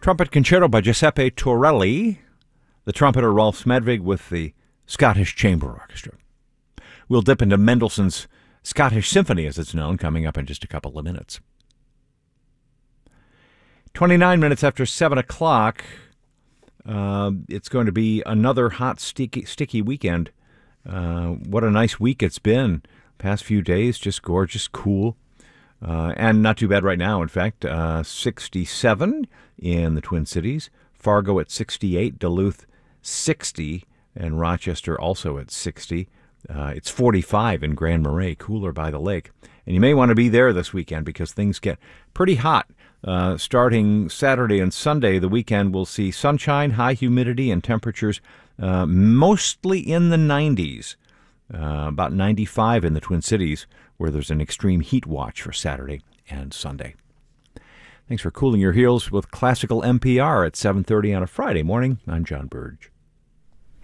Trumpet Concerto by Giuseppe Torelli, the trumpeter Rolf Smedvig with the Scottish Chamber Orchestra. We'll dip into Mendelssohn's Scottish Symphony, as it's known, coming up in just a couple of minutes. 29 minutes after 7 o'clock, it's going to be another hot, sticky weekend. What a nice week it's been. Past few days, just gorgeous, cool, and not too bad right now. In fact, 67 in the Twin Cities, Fargo at 68, Duluth 60, and Rochester also at 60. It's 45 in Grand Marais, cooler by the lake. And you may want to be there this weekend because things get pretty hot. Starting Saturday and Sunday, the weekend will see sunshine, high humidity, and temperatures mostly in the 90s. About 95 in the Twin Cities, where there's an extreme heat watch for Saturday and Sunday. Thanks for cooling your heels with Classical NPR at 7:30 on a Friday morning. I'm John Burge.